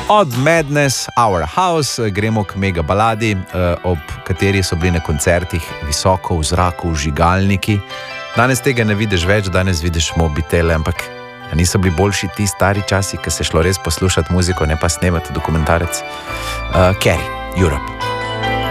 Od Madness, Our House, gremo k mega baladi, ob kateri so bili na koncertih visoko v zraku vžigalniki. Danes tega ne vidiš več, danes vidiš mobitele, ampak niso bili boljši ti stari časi, ko se šlo res poslušati muziko, ne pa snemati dokumentarec. Carrie, Europe.